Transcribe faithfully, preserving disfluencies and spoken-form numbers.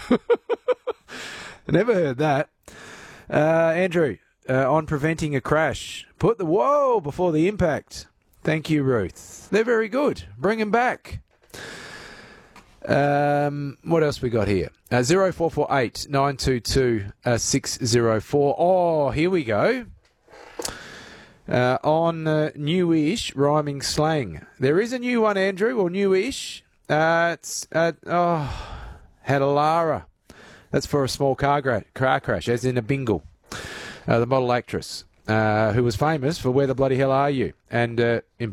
Never heard that. Uh, Andrew, uh, on preventing a crash, put the whoa before the impact. Thank you, Ruth. They're very good. Bring them back. Um, what else we got here? Uh, zero four four eight nine two two six zero four. Oh, here we go. Uh, on uh, newish rhyming slang. There is a new one, Andrew, or newish. Uh, it's, uh, oh, Hadalara. That's for a small car, gra- car crash, as in a bingle. Uh, the model actress, uh, who was famous for Where the Bloody Hell Are You? And uh, in